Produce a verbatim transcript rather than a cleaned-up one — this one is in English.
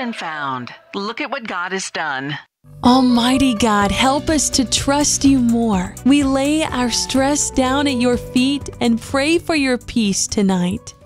and found. Look at what God has done. Almighty God, help us to trust you more. We lay our stress down at your feet and pray for your peace tonight.